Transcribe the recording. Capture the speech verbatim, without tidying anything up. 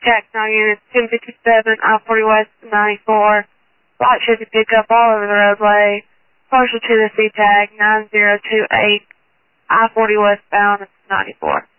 Jackson units ten fifty-seven, I forty West ninety-four. Light should be picked up all over the roadway. Partial to the C tag nine zero two eight, I forty westbound ninety-four.